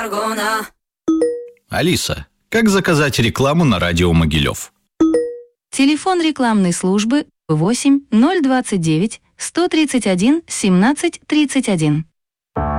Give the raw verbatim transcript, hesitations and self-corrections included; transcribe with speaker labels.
Speaker 1: жаргона.
Speaker 2: Алиса, как заказать рекламу на радио Могилев?
Speaker 3: Телефон рекламной службы восемь ноль двадцать девять сто тридцать один семнадцать тридцать один.